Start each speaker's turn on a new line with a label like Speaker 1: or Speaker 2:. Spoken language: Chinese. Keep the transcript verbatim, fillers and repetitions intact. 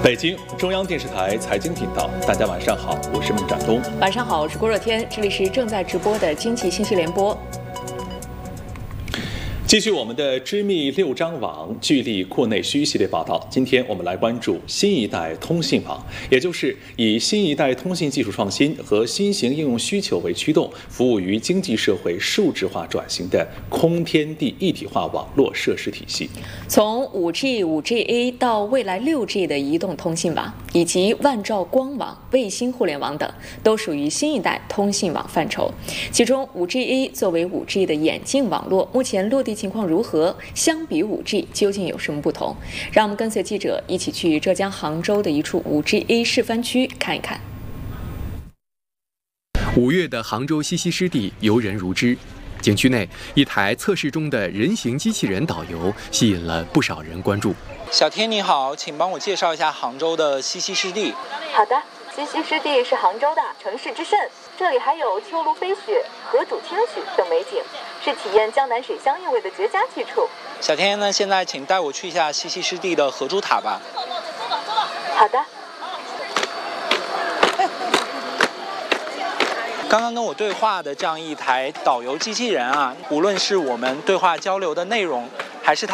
Speaker 1: 北京中央电视台财经频道，大家晚上好，我是孟展东。
Speaker 2: 晚上好，我是郭若天，这里是正在直播的经济信息联播。
Speaker 1: 继续我们的知密六张网聚力扩内需系列报道，今天我们来关注新一代通信网，也就是以新一代通信技术创新和新型应用需求为驱动，服务于经济社会数字化转型的空天地一体化网络设施体系。
Speaker 2: 从 五 G、五 G A 到未来 六 G 的移动通信网，以及万兆光网、卫星互联网等，都属于新一代通信网范畴。其中 五 G A 作为 五 G 的眼镜网络，目前落地情况如何？相比 五 G 究竟有什么不同？让我们跟随记者一起去浙江杭州的一处 五 G A 示范区看一看。
Speaker 3: 五月的杭州西溪湿地游人如织，景区内一台测试中的人形机器人导游吸引了不少人关注。
Speaker 4: 小天你好，请帮我介绍一下杭州的西溪湿地。
Speaker 5: 好的，西溪湿地是杭州的城市之肾，这里还有秋芦飞雪、河渚清许等美景，是体验江南水乡韵味的绝佳去处。
Speaker 4: 小天呢，现在请带我去一下西溪湿地的河渚塔吧。
Speaker 5: 好的。
Speaker 4: 刚刚跟我对话的这样一台导游机器人啊，无论是我们对话交流的内容，还是它